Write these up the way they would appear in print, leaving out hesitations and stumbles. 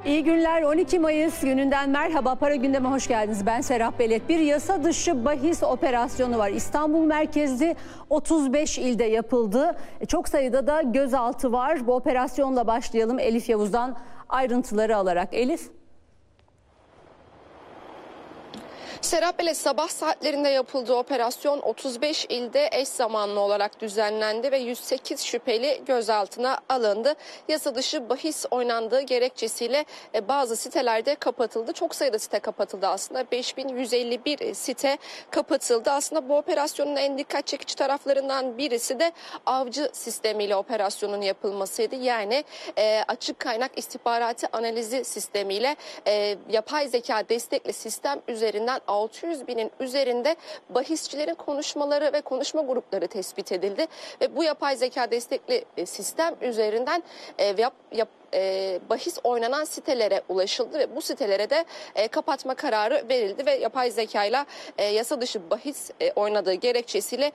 İyi günler. 12 Mayıs gününden merhaba. Para gündeme hoş geldiniz. Ben Serap Belet. Bir yasa dışı bahis operasyonu var. İstanbul merkezli 35 ilde yapıldı. Çok sayıda da gözaltı var. Bu operasyonla başlayalım. Elif Yavuz'dan ayrıntıları alarak. Elif. Serap Belet, sabah saatlerinde yapıldığı operasyon 35 ilde eş zamanlı olarak düzenlendi ve 108 şüpheli gözaltına alındı. Yasa dışı bahis oynandığı gerekçesiyle bazı sitelerde kapatıldı. Çok sayıda site kapatıldı aslında. 5151 site kapatıldı. Aslında bu operasyonun en dikkat çekici taraflarından birisi de avcı sistemiyle operasyonun yapılmasıydı. Yani açık kaynak istihbaratı analizi sistemiyle yapay zeka destekli sistem üzerinden 600 binin üzerinde bahisçilerin konuşmaları ve konuşma grupları tespit edildi. Ve bu yapay zeka destekli sistem üzerinden bahis oynanan sitelere ulaşıldı ve bu sitelere de kapatma kararı verildi ve yapay zekayla yasa dışı bahis oynadığı gerekçesiyle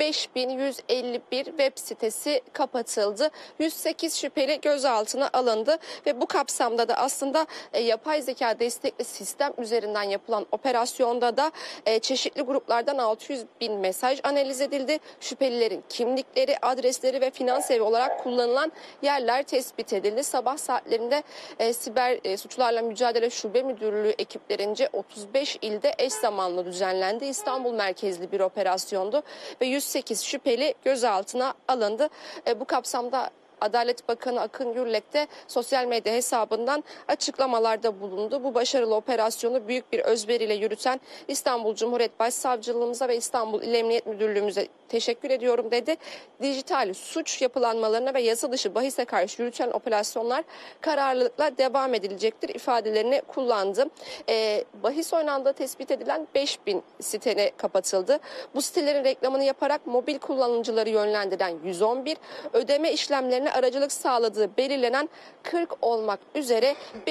5151 web sitesi kapatıldı. 108 şüpheli gözaltına alındı ve bu kapsamda da aslında yapay zeka destekli sistem üzerinden yapılan operasyonda da çeşitli gruplardan 600 bin mesaj analiz edildi. Şüphelilerin kimlikleri, adresleri ve finans evi olarak kullanılan yerler tespit edildi. Sabah saatlerinde siber suçlarla mücadele şube müdürlüğü ekiplerince 35 ilde eş zamanlı düzenlendi. İstanbul merkezli bir operasyondu ve 108 şüpheli gözaltına alındı. Bu kapsamda Adalet Bakanı Akın Gürlek de sosyal medya hesabından açıklamalarda bulundu. Bu başarılı operasyonu büyük bir özveriyle yürüten İstanbul Cumhuriyet Başsavcılığımıza ve İstanbul İl Emniyet Müdürlüğümüze teşekkür ediyorum dedi. Dijital suç yapılanmalarına ve yasa dışı bahise karşı yürütülen operasyonlar kararlılıkla devam edilecektir ifadelerini kullandı. Bahis oynandığı tespit edilen 5000 sitene kapatıldı. Bu sitelerin reklamını yaparak mobil kullanıcıları yönlendiren 111, ödeme işlemlerine aracılık sağladığı belirlenen 40 olmak üzere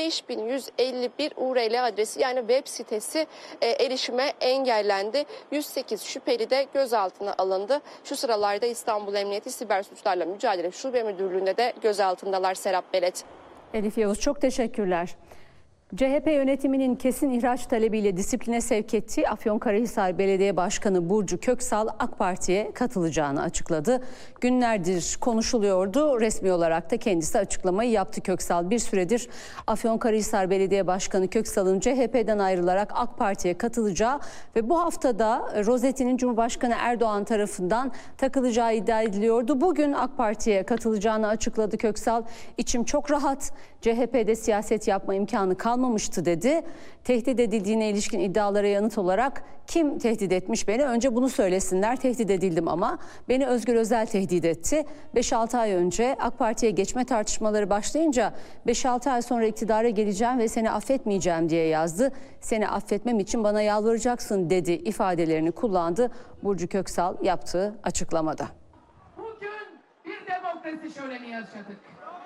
5151 URL adresi yani web sitesi erişime engellendi. 108 şüpheli de gözaltına alındı. Şu sıralarda İstanbul Emniyeti Siber Suçlarla Mücadele Şube Müdürlüğü'nde de gözaltındalar Serap Belet. Elif Yavuz, çok teşekkürler. CHP yönetiminin kesin ihraç talebiyle disipline sevk ettiği Afyonkarahisar Belediye Başkanı Burcu Köksal AK Parti'ye katılacağını açıkladı. Günlerdir konuşuluyordu. Resmi olarak da kendisi açıklamayı yaptı Köksal. Bir süredir Afyonkarahisar Belediye Başkanı Köksal'ın CHP'den ayrılarak AK Parti'ye katılacağı ve bu haftada rozetinin Cumhurbaşkanı Erdoğan tarafından takılacağı iddia ediliyordu. Bugün AK Parti'ye katılacağını açıkladı Köksal. İçim çok rahat. CHP'de siyaset yapma imkanı kalmamıştı dedi. Tehdit edildiğine ilişkin iddialara yanıt olarak kim tehdit etmiş beni? Önce bunu söylesinler. Tehdit edildim ama beni Özgür Özel tehdit etti. 5-6 ay önce AK Parti'ye geçme tartışmaları başlayınca 5-6 ay sonra iktidara geleceğim ve seni affetmeyeceğim diye yazdı. Seni affetmem için bana yalvaracaksın dedi ifadelerini kullandı Burcu Köksal yaptığı açıklamada. Bugün bir demokrasi şöleni yaşadık.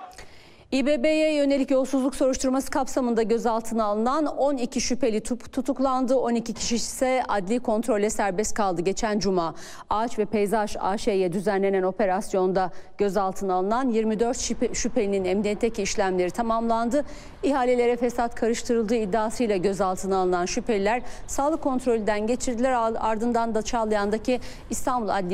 İBB'ye yönelik yolsuzluk soruşturması kapsamında gözaltına alınan 12 şüpheli tutuklandı. 12 kişi ise adli kontrolle serbest kaldı. Geçen cuma Ağaç ve Peyzaj AŞ'ye düzenlenen operasyonda gözaltına alınan 24 şüphelinin emniyetteki işlemleri tamamlandı. İhalelere fesat karıştırıldığı iddiasıyla gözaltına alınan şüpheliler sağlık kontrolünden geçirdiler. Ardından da Çağlayan'daki İstanbul Adliyesi